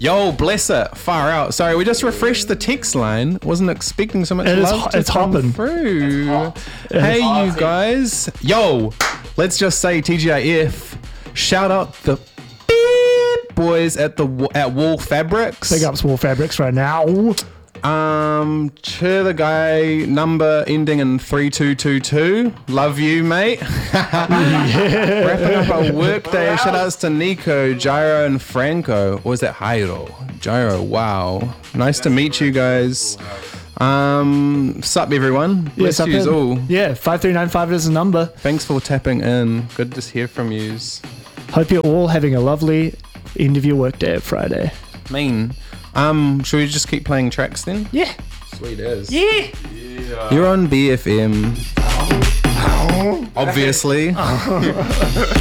Yo, bless it. Far out. Sorry, we just refreshed the text line. Wasn't expecting so much love to come hopping through. Hey, you guys. Yo, let's just say TGIF. Shout out the boys at Wool Fabrics. Big ups Wool Fabrics right now. To the guy number ending in 3222. Love you, mate. Wrapping up our workday. Shout outs to Nico, Gyro, and Franco. Or was that Jairo? Gyro, wow. Nice to meet you guys. Sup, everyone. Bless yous all. Yeah, 5395 is the number. Thanks for tapping in. Good to hear from yous. Hope you're all having a lovely end of your workday at Friday. Should we just keep playing tracks then? Yeah. Sweet as. Yeah. You're on BFM. Obviously.